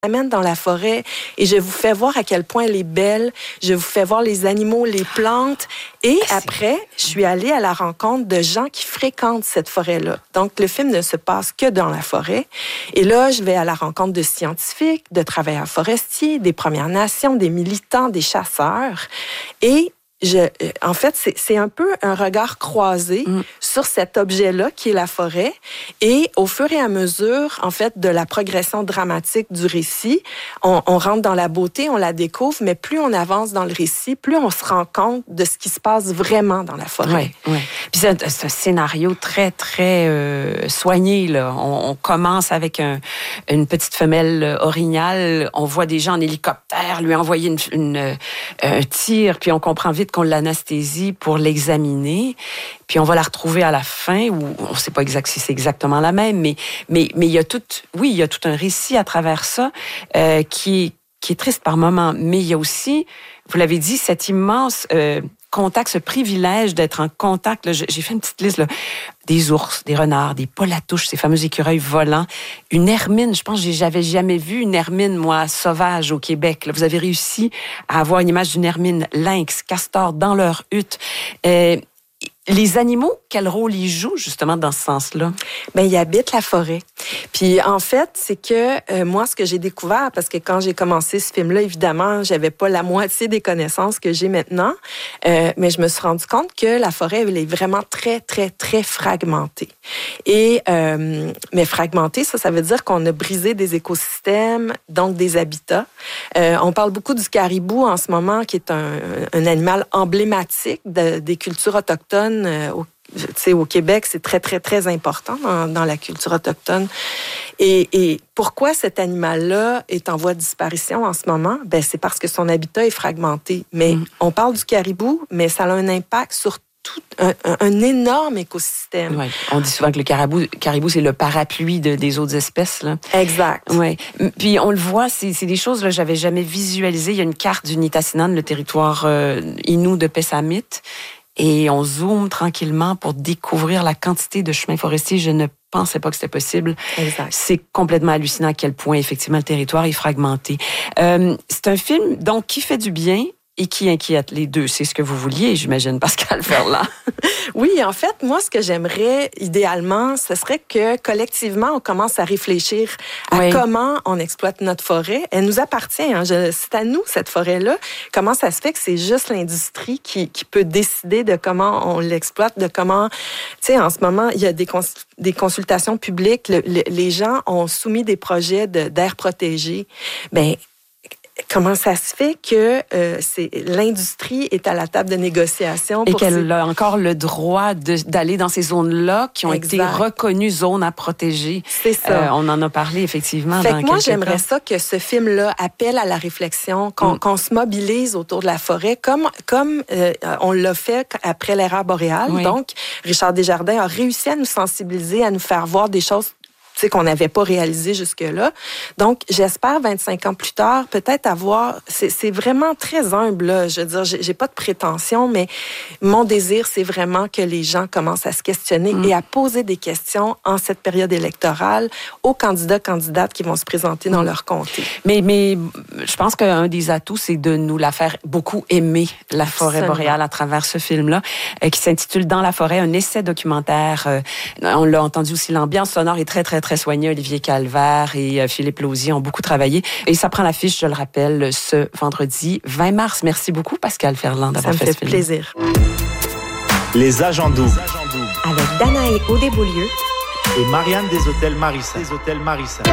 amène dans la forêt et je vous fais voir à quel point elle est belle. Je vous fais voir les animaux, les plantes. Et après, je suis allée à la rencontre de gens qui fréquentent cette forêt-là. Donc, le film ne se passe que dans la forêt. Et là, je vais à la rencontre de scientifiques, de travailleurs forestiers, des Premières Nations, des militants, des chasseurs. Et en fait, c'est un peu un regard croisé sur cet objet-là qui est la forêt. Et au fur et à mesure, en fait, de la progression dramatique du récit, on rentre dans la beauté, on la découvre, mais plus on avance dans le récit, plus on se rend compte de ce qui se passe vraiment dans la forêt. Oui. Puis c'est un scénario très, très soigné, là. On commence avec une petite femelle orignale. On voit des gens en hélicoptère lui envoyer un tir, puis on comprend vite qu'on l'anesthésie pour l'examiner. Puis on va la retrouver à la fin, où on ne sait pas si c'est exactement la même, mais il y a tout un récit à travers ça qui est triste par moments. Mais il y a aussi, vous l'avez dit, cet immense contact, ce privilège d'être en contact. Là, j'ai fait une petite liste, là, des ours, des renards, des polatouches, ces fameux écureuils volants, une hermine. Je pense que j'avais jamais vu une hermine, moi, sauvage au Québec. Là, vous avez réussi à avoir une image d'une hermine, lynx, castor dans leur hutte. Les animaux, quel rôle ils jouent justement dans ce sens-là? Bien, ils habitent la forêt. Puis en fait, c'est que moi, ce que j'ai découvert, parce que quand j'ai commencé ce film-là, évidemment, j'avais pas la moitié des connaissances que j'ai maintenant, mais je me suis rendu compte que la forêt, elle est vraiment très, très, très fragmentée. Et mais fragmentée, ça veut dire qu'on a brisé des écosystèmes, donc des habitats. On parle beaucoup du caribou en ce moment, qui est un animal emblématique des cultures autochtones. Au Québec, c'est très, très, très important dans la culture autochtone. Et pourquoi cet animal-là est en voie de disparition en ce moment? Ben, c'est parce que son habitat est fragmenté. Mais on parle du caribou, mais ça a un impact sur tout un énorme écosystème. Ouais. On dit souvent que le caribou c'est le parapluie des autres espèces, là. Exact. Ouais. Puis on le voit, c'est des choses là j'avais jamais visualisées. Il y a une carte du Nitassinan, le territoire Innu de Pessamit. Et on zoome tranquillement pour découvrir la quantité de chemins forestiers. Je ne pensais pas que c'était possible. Exact. C'est complètement hallucinant à quel point, effectivement, le territoire est fragmenté. C'est un film, donc, qui fait du bien et qui inquiète les deux. C'est ce que vous vouliez, j'imagine, Pascal Ferland. Oui, en fait, moi, ce que j'aimerais idéalement, ce serait que collectivement, on commence à réfléchir à comment on exploite notre forêt. Elle nous appartient. Hein. C'est à nous, cette forêt-là. Comment ça se fait que c'est juste l'industrie qui peut décider de comment on l'exploite, de comment... Tu sais, en ce moment, il y a des consultations publiques. Les gens ont soumis des projets d'aires protégées. Bien, comment ça se fait que l'industrie est à la table de négociation? Et qu'elle a encore le droit d'aller dans ces zones-là qui ont été reconnues zones à protéger. C'est ça. On en a parlé, effectivement, fait que moi, j'aimerais ça que ce film-là appelle à la réflexion, qu'on se mobilise autour de la forêt, comme on l'a fait après l'érable boréale. Oui. Donc, Richard Desjardins a réussi à nous sensibiliser, à nous faire voir des choses qu'on n'avait pas réalisé jusque-là. Donc, j'espère, 25 ans plus tard, peut-être avoir... C'est vraiment très humble, là. Je veux dire, j'ai pas de prétention, mais mon désir, c'est vraiment que les gens commencent à se questionner et à poser des questions en cette période électorale aux candidates qui vont se présenter dans leur comté. Mais je pense qu'un des atouts, c'est de nous la faire beaucoup aimer, la forêt boréale, à travers ce film-là, qui s'intitule « Dans la forêt », un essai documentaire. On l'a entendu aussi, l'ambiance sonore est très, très, très soigné. Olivier Calvert et Philippe Lausier ont beaucoup travaillé. Et ça prend l'affiche, je le rappelle, ce vendredi 20 mars. Merci beaucoup, Pascal Ferland, d'avoir fait ce film. Ça me fait plaisir. Les Agents doubles. Avec Danae Audé-Beaulieu et Marianne des Hôtels Marissa.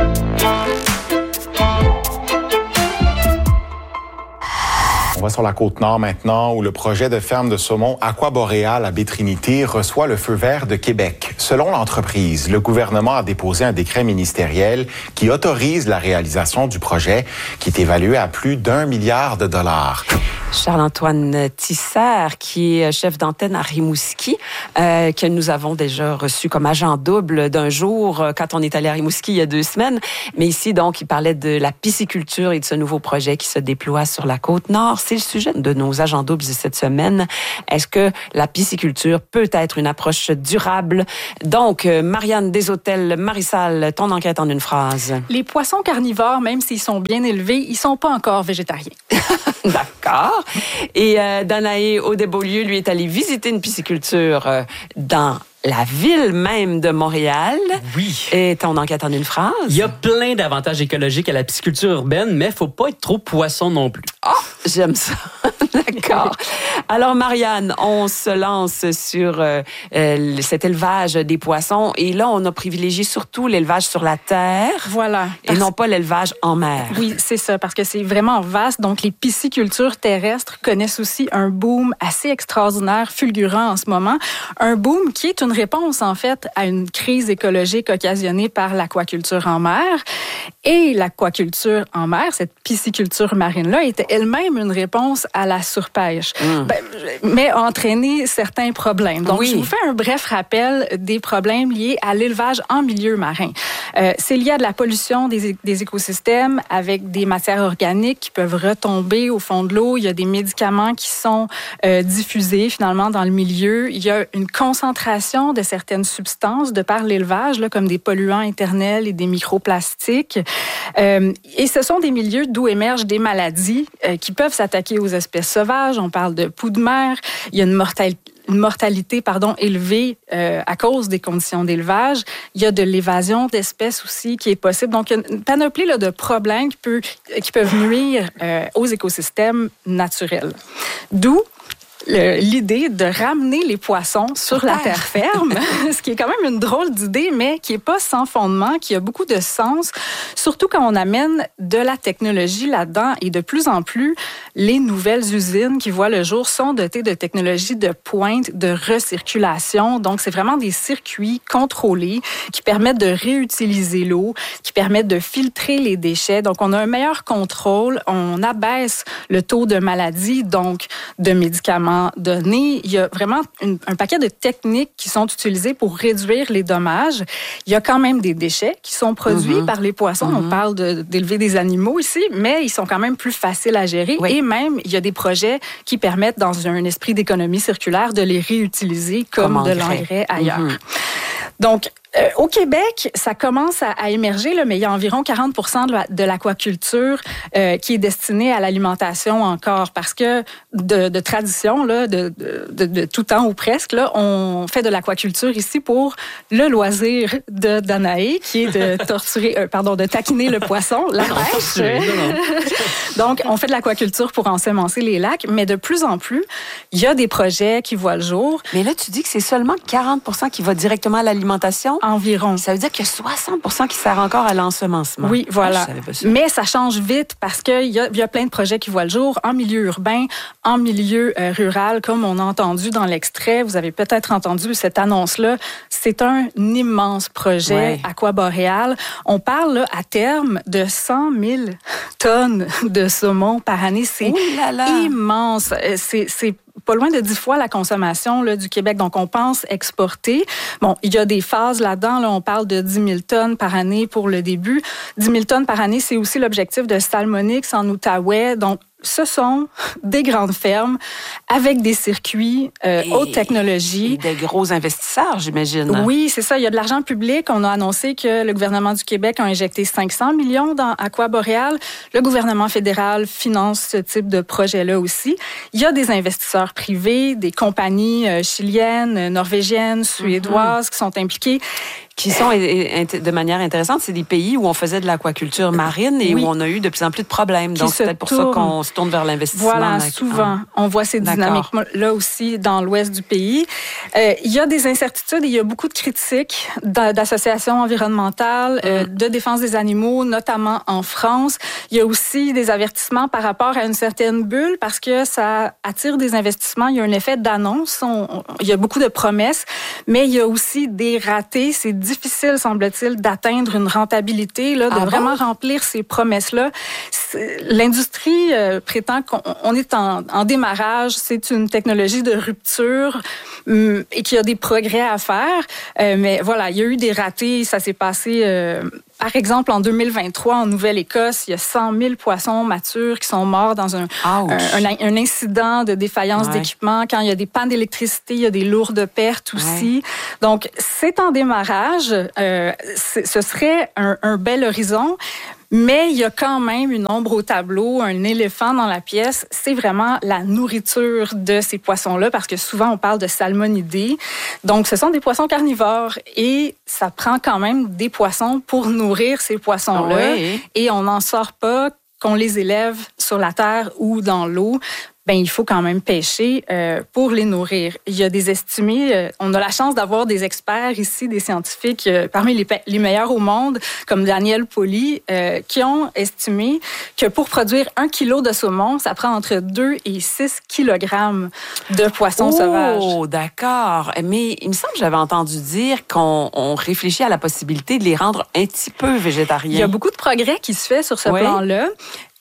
On va sur la Côte-Nord maintenant, où le projet de ferme de saumon Aquaboréal à Baie-Trinité reçoit le feu vert de Québec. Selon l'entreprise, le gouvernement a déposé un décret ministériel qui autorise la réalisation du projet, qui est évalué à plus d'1 milliard de dollars. Charles-Antoine Tisser, qui est chef d'antenne à Rimouski, que nous avons déjà reçu comme agent double d'un jour quand on est allé à Rimouski il y a 2 semaines. Mais ici, donc, il parlait de la pisciculture et de ce nouveau projet qui se déploie sur la Côte-Nord. C'est le sujet de nos agents doubles cette semaine. Est-ce que la pisciculture peut être une approche durable? Donc, Marianne Deshôtels, Marissal, ton enquête en une phrase. Les poissons carnivores, même s'ils sont bien élevés, ils sont pas encore végétariens. D'accord. Et Danae Audet-Beaulieu, lui, est allé visiter une pisciculture dans la ville même de Montréal. Oui. Et ton enquête en une phrase? Il y a plein d'avantages écologiques à la pisciculture urbaine, mais il ne faut pas être trop poisson non plus. Ah, j'aime ça. D'accord. Alors, Marianne, on se lance sur cet élevage des poissons. Et là, on a privilégié surtout l'élevage sur la terre. Voilà. Et non pas l'élevage en mer. Oui, c'est ça, parce que c'est vraiment vaste. Donc, les piscicultures terrestres connaissent aussi un boom assez extraordinaire, fulgurant en ce moment. Un boom qui est une réponse, en fait, à une crise écologique occasionnée par l'aquaculture en mer. Et l'aquaculture en mer, cette pisciculture marine-là, était elle-même une réponse à la surpêche, mais a entraîné certains problèmes. Donc, je vous fais un bref rappel des problèmes liés à l'élevage en milieu marin. C'est lié à de la pollution des écosystèmes avec des matières organiques qui peuvent retomber au fond de l'eau. Il y a des médicaments qui sont diffusés finalement dans le milieu. Il y a une concentration de certaines substances de par l'élevage, là, comme des polluants éternels et des microplastiques. Et ce sont des milieux d'où émergent des maladies qui peuvent s'attaquer aux espèces sauvages. On parle de poux de mer. Il y a une mortalité élevée à cause des conditions d'élevage. Il y a de l'évasion d'espèces aussi qui est possible. Donc, il y a une panoplie là, de problèmes qui peuvent nuire aux écosystèmes naturels. D'où l'idée de ramener les poissons sur la terre ferme, ce qui est quand même une drôle d'idée, mais qui n'est pas sans fondement, qui a beaucoup de sens, surtout quand on amène de la technologie là-dedans. Et de plus en plus, les nouvelles usines qui voient le jour sont dotées de technologies de pointe, de recirculation. Donc, c'est vraiment des circuits contrôlés qui permettent de réutiliser l'eau, qui permettent de filtrer les déchets. Donc, on a un meilleur contrôle, on abaisse le taux de maladies, donc de médicaments donnés. Il y a vraiment un paquet de techniques qui sont utilisées pour réduire les dommages. Il y a quand même des déchets qui sont produits par les poissons. On parle d'élever des animaux ici, mais ils sont quand même plus faciles à gérer. Oui. Et même, il y a des projets qui permettent, dans un esprit d'économie circulaire, de les réutiliser comme de l'engrais ailleurs. Donc, au Québec, ça commence à émerger, là, mais il y a environ 40% de l'aquaculture qui est destinée à l'alimentation encore, parce que de tradition, là, de tout temps ou presque, là, on fait de l'aquaculture ici pour le loisir de Danae, qui est de taquiner le poisson, la pêche. Donc, on fait de l'aquaculture pour ensemencer les lacs, mais de plus en plus, il y a des projets qui voient le jour. Mais là, tu dis que c'est seulement 40% qui va directement à l'alimentation? Environ. Ça veut dire qu'il y a 60% qui sert encore à l'ensemencement. Oui, voilà. Mais ça change vite parce qu'il y a plein de projets qui voient le jour en milieu urbain, en milieu rural, comme on a entendu dans l'extrait. Vous avez peut-être entendu cette annonce-là. C'est un immense projet aquaboréal. On parle là, à terme de 100 000 tonnes de saumon par année. C'est immense. C'est pas loin de 10 fois la consommation là, du Québec. Donc, on pense exporter. Bon, il y a des phases là-dedans. Là, on parle de 10 000 tonnes par année pour le début. 10 000 tonnes par année, c'est aussi l'objectif de Salmonix en Outaouais. Donc, ce sont des grandes fermes avec des circuits haute technologie. Et des gros investisseurs, j'imagine. Oui, c'est ça. Il y a de l'argent public. On a annoncé que le gouvernement du Québec a injecté 500 millions dans Aquaboréal. Le gouvernement fédéral finance ce type de projet-là aussi. Il y a des investisseurs privés, des compagnies chiliennes, norvégiennes, suédoises qui sont impliquées. Qui sont, de manière intéressante, c'est des pays où on faisait de l'aquaculture marine et où on a eu de plus en plus de problèmes. Donc, c'est peut-être pour ça qu'on se tourne vers l'investissement. Voilà, souvent. On voit ces dynamiques-là aussi dans l'ouest du pays. Il y a des incertitudes et il y a beaucoup de critiques d'associations environnementales, de défense des animaux, notamment en France. Il y a aussi des avertissements par rapport à une certaine bulle parce que ça attire des investissements. Il y a un effet d'annonce. Il y a beaucoup de promesses, mais il y a aussi des ratés. C'est difficile, semble-t-il, d'atteindre une rentabilité, là, de vraiment remplir ces promesses-là. L'industrie prétend qu'on est en démarrage, c'est une technologie de rupture et qu'il y a des progrès à faire. Mais voilà, il y a eu des ratés, ça s'est passé par exemple, en 2023, en Nouvelle-Écosse, il y a 100 000 poissons matures qui sont morts dans un incident de défaillance d'équipement. Quand il y a des pannes d'électricité, il y a des lourdes pertes aussi. Donc, c'est en démarrage. Ce serait un bel horizon. Mais il y a quand même une ombre au tableau, un éléphant dans la pièce. C'est vraiment la nourriture de ces poissons-là, parce que souvent, on parle de salmonidés. Donc, ce sont des poissons carnivores et ça prend quand même des poissons pour nourrir ces poissons-là. Oui. Et on n'en sort pas qu'on les élève sur la terre ou dans l'eau. Il faut quand même pêcher pour les nourrir. Il y a des estimés, on a la chance d'avoir des experts ici, des scientifiques parmi les meilleurs au monde, comme Daniel Pauly, qui ont estimé que pour produire 1 kilo de saumon, ça prend entre 2 et 6 kilogrammes de poissons sauvages. Oh, d'accord. Mais il me semble que j'avais entendu dire qu'on réfléchit à la possibilité de les rendre un petit peu végétariens. Il y a beaucoup de progrès qui se fait sur ce plan-là.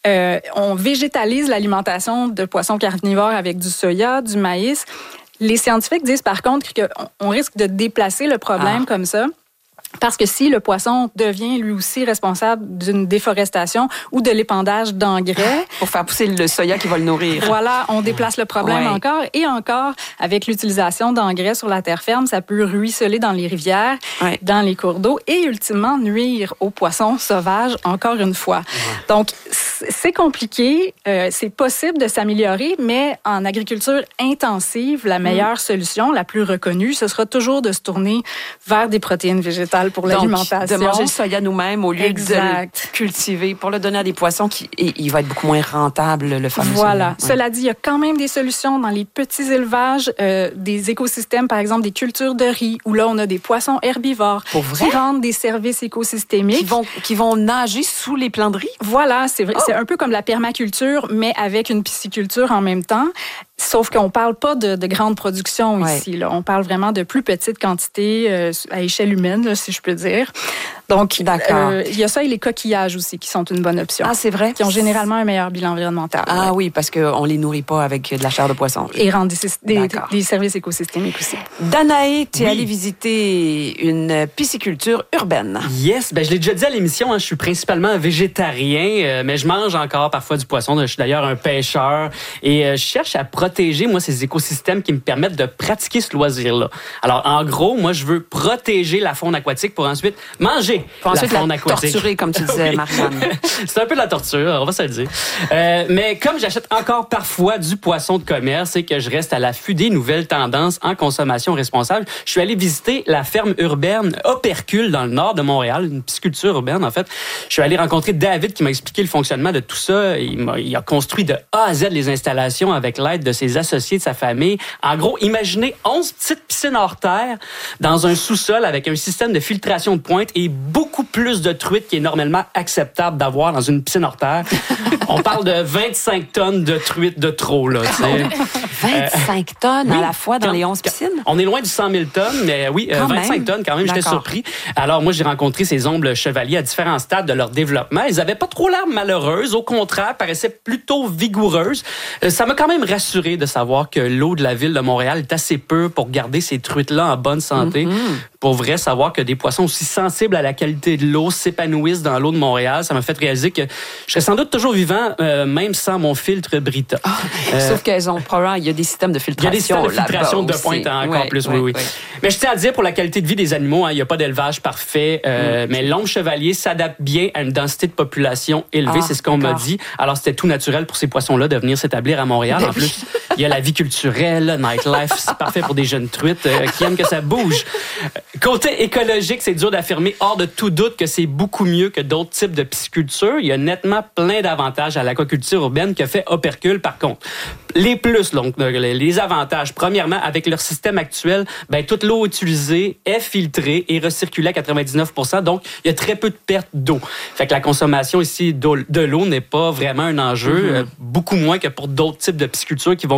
On végétalise l'alimentation de poissons carnivores avec du soya, du maïs. Les scientifiques disent par contre qu'on risque de déplacer le problème comme ça. Parce que si le poisson devient lui aussi responsable d'une déforestation ou de l'épandage d'engrais... Pour faire pousser le soya qui va le nourrir. Voilà, on déplace le problème encore et encore. Avec l'utilisation d'engrais sur la terre ferme, ça peut ruisseler dans les rivières, dans les cours d'eau et ultimement nuire aux poissons sauvages, encore une fois. Donc, c'est compliqué. C'est possible de s'améliorer, mais en agriculture intensive, la meilleure solution, la plus reconnue, ce sera toujours de se tourner vers des protéines végétales pour l'alimentation. De manger le soya nous-mêmes au lieu de le cultiver pour le donner à des poissons il va être beaucoup moins rentable, le fameux soya. Voilà. Cela dit, il y a quand même des solutions dans les petits élevages, des écosystèmes, par exemple des cultures de riz, où là, on a des poissons herbivores qui rendent des services écosystémiques. Qui vont nager sous les plants de riz? Voilà, c'est vrai. C'est un peu comme la permaculture, mais avec une pisciculture en même temps. Sauf qu'on ne parle pas de grande production ici. Là. On parle vraiment de plus petites quantités à échelle humaine, là, si je peux dire. Donc, il y a ça et les coquillages aussi qui sont une bonne option. Ah, c'est vrai? Qui ont généralement un meilleur bilan environnemental. Ah oui, parce qu'on ne les nourrit pas avec de la chair de poisson. Et rendent des services écosystémiques aussi. Danae, tu es allée visiter une pisciculture urbaine. Yes, je l'ai déjà dit à l'émission, je suis principalement végétarien, mais je mange encore parfois du poisson. Je suis d'ailleurs un pêcheur et je cherche à protéger, moi, ces écosystèmes qui me permettent de pratiquer ce loisir-là. Alors, en gros, moi, je veux protéger la faune aquatique pour ensuite manger la faune aquatique. Torturer, comme tu disais, Marianne. C'est un peu de la torture, on va se le dire. Mais comme j'achète encore parfois du poisson de commerce et que je reste à l'affût des nouvelles tendances en consommation responsable, je suis allé visiter la ferme urbaine Opercule dans le nord de Montréal, une pisciculture urbaine, en fait. Je suis allé rencontrer David qui m'a expliqué le fonctionnement de tout ça. Il a construit de A à Z les installations avec l'aide de ses associés, de sa famille. En gros, imaginez 11 petites piscines hors terre dans un sous-sol avec un système de filtration de pointe et beaucoup plus de truites qui est normalement acceptable d'avoir dans une piscine hors terre. On parle de 25 tonnes de truites de trop, là. 25 tonnes à la fois dans les 11 piscines? On est loin du 100 000 tonnes, mais oui, 25 tonnes quand même, j'étais surpris. Alors, moi, j'ai rencontré ces ombles chevaliers à différents stades de leur développement. Ils avaient pas trop l'air malheureuses, au contraire, paraissaient plutôt vigoureuses. Ça m'a quand même rassuré de savoir que l'eau de la ville de Montréal est assez peu pour garder ces truites-là en bonne santé. Pour vrai, savoir que des poissons aussi sensibles à la qualité de l'eau s'épanouissent dans l'eau de Montréal, ça m'a fait réaliser que je serais sans doute toujours vivant, même sans mon filtre Brita. Sauf qu'elles ont probablement, il y a des systèmes de filtration. Il y a des systèmes de filtration de pointe encore plus, oui. Mais je tiens à dire, pour la qualité de vie des animaux, il n'y a pas d'élevage parfait, mais l'ombre chevalier s'adapte bien à une densité de population élevée, c'est ce qu'on m'a dit. Alors, c'était tout naturel pour ces poissons-là de venir s'établir à Montréal. En plus, il y a la vie culturelle, nightlife, c'est parfait pour des jeunes truites qui aiment que ça bouge. Côté écologique, c'est dur d'affirmer hors de tout doute que c'est beaucoup mieux que d'autres types de pisciculture. Il y a nettement plein d'avantages à l'aquaculture urbaine que fait Opercule, par contre. Les plus, donc, les avantages. Premièrement, avec leur système actuel, toute l'eau utilisée est filtrée et recirculée à 99%. Donc, il y a très peu de pertes d'eau. Fait que la consommation ici de l'eau n'est pas vraiment un enjeu, beaucoup moins que pour d'autres types de pisciculture qui vont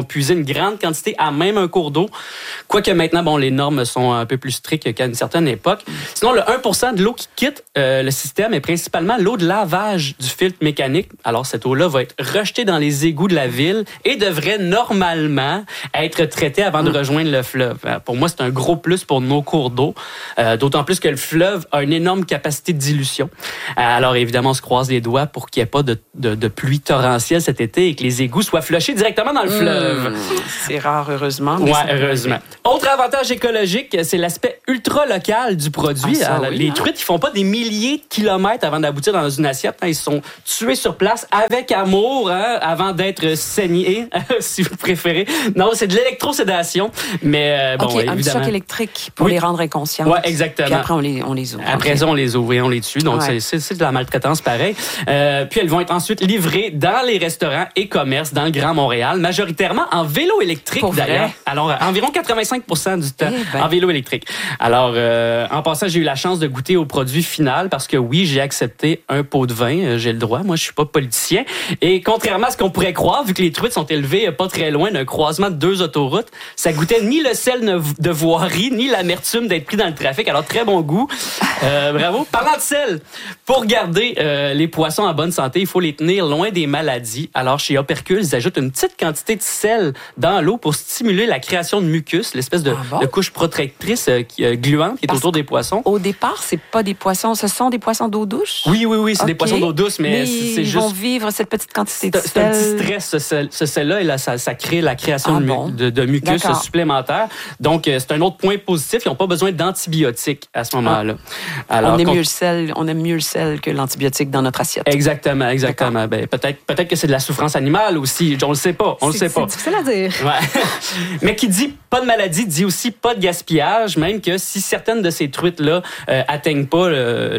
puiser une grande quantité à même un cours d'eau. Quoique maintenant, bon, les normes sont un peu plus strictes qu'à une certaine époque. Sinon, le 1% de l'eau qui quitte le système est principalement l'eau de lavage du filtre mécanique. Alors, cette eau-là va être rejetée dans les égouts de la ville et devrait normalement être traitée avant de rejoindre le fleuve. Pour moi, c'est un gros plus pour nos cours d'eau, d'autant plus que le fleuve a une énorme capacité de dilution. Alors, évidemment, on se croise les doigts pour qu'il n'y ait pas de pluie torrentielle cet été et que les égouts soient flushés directement dans le fleuve. C'est rare, heureusement. Oui, heureusement. Autre avantage écologique, c'est l'aspect ultra-local du produit. Les truites, ils font pas des milliers de kilomètres avant d'aboutir dans une assiette. Ils sont tués sur place avec amour avant d'être saignés, si vous préférez. Non, c'est de l'électrosédation, mais bon, évidemment. Un choc électrique pour les rendre inconscients. Oui, exactement. Puis après, on les ouvre. Après ça, on les ouvre et on les tue. Donc, c'est de la maltraitance pareil. Puis, elles vont être ensuite livrées dans les restaurants et commerces dans le Grand Montréal, majoritairement en vélo électrique, d'ailleurs. Alors, environ 85% du temps en vélo électrique. Alors, en passant, j'ai eu la chance de goûter au produit final parce que oui, j'ai accepté un pot de vin. J'ai le droit. Moi, je suis pas politicien. Et contrairement à ce qu'on pourrait croire, vu que les truites sont élevées pas très loin d'un croisement de 2 autoroutes, ça goûtait ni le sel de voirie, ni l'amertume d'être pris dans le trafic. Alors, très bon goût. Bravo. Parlant de sel, pour garder les poissons en bonne santé, il faut les tenir loin des maladies. Alors, chez Opercule, ils ajoutent une petite quantité de sel dans l'eau pour stimuler la création de mucus, l'espèce de couche protectrice gluante qui est autour des poissons. Au départ, c'est pas des poissons, ce sont des poissons d'eau douce? Oui, c'est des poissons d'eau douce, mais c'est juste... Ils vont vivre cette petite quantité de sel. C'est un petit stress, ce sel-là, et là, ça crée la création de mucus supplémentaire. Donc, c'est un autre point positif. Ils n'ont pas besoin d'antibiotiques à ce moment-là. Alors, on aime mieux le sel que l'antibiotique dans notre assiette. Exactement. Ben, peut-être que c'est de la souffrance animale aussi. On le sait pas. C'est difficile à dire. Ouais. Mais qui dit pas de maladie dit aussi pas de gaspillage, même que si certaines de ces truites-là atteignent pas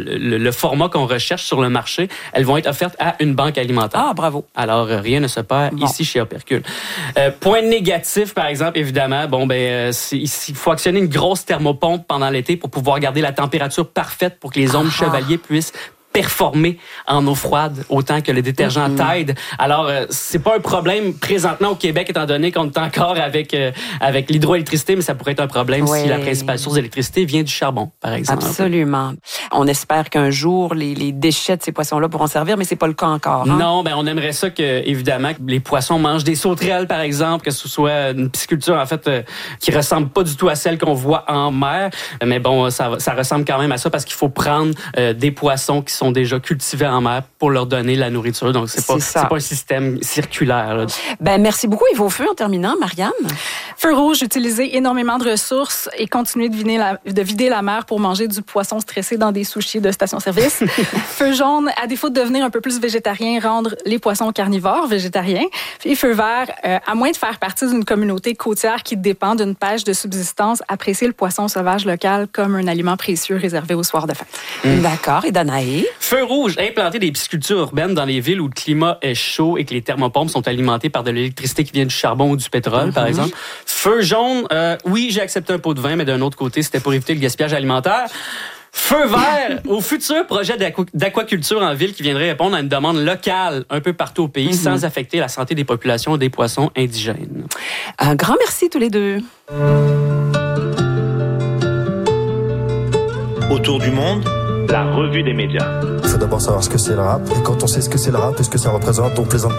le format qu'on recherche sur le marché, elles vont être offertes à une banque alimentaire. Ah, bravo. Alors, rien ne se perd ici chez Opercule. Point négatif, par exemple, évidemment, il faut actionner une grosse thermopompe pendant l'été pour pouvoir garder la température parfaite pour que les ombres chevaliers puissent performer en eau froide autant que le détergent Tide. Alors, c'est pas un problème présentement au Québec, étant donné qu'on est encore avec l'hydroélectricité, mais ça pourrait être un problème si la principale source d'électricité vient du charbon, par exemple. Absolument. On espère qu'un jour, les déchets de ces poissons-là pourront servir, mais c'est pas le cas encore. Hein? Non, on aimerait ça que, évidemment, que les poissons mangent des sauterelles, par exemple, que ce soit une pisciculture, en fait, qui ressemble pas du tout à celle qu'on voit en mer. Mais bon, ça ressemble quand même à ça parce qu'il faut prendre des poissons qui sont déjà cultivés en mer pour leur donner la nourriture. Donc, c'est pas un système circulaire. Là. Merci beaucoup. Et vos feux en terminant, Marianne? Feu rouge, utiliser énormément de ressources et continuer de vider la mer pour manger du poisson stressé dans des sushis de station-service. Feu jaune, à défaut de devenir un peu plus végétarien, rendre les poissons carnivores végétariens. Puis feu vert, à moins de faire partie d'une communauté côtière qui dépend d'une pêche de subsistance, apprécier le poisson sauvage local comme un aliment précieux réservé au soir de fête. D'accord. Et Danae? Feu rouge, implanter des piscicultures urbaines dans les villes où le climat est chaud et que les thermopompes sont alimentées par de l'électricité qui vient du charbon ou du pétrole, par exemple. Feu jaune, oui, j'ai accepté un pot de vin, mais d'un autre côté, c'était pour éviter le gaspillage alimentaire. Feu vert, au futur projet d'aquaculture en ville qui viendrait répondre à une demande locale un peu partout au pays sans affecter la santé des populations et des poissons indigènes. Un grand merci tous les deux. Autour du monde, la revue des médias. Il faut d'abord savoir ce que c'est le rap. Et quand on sait ce que c'est le rap et ce que ça représente, on plaisante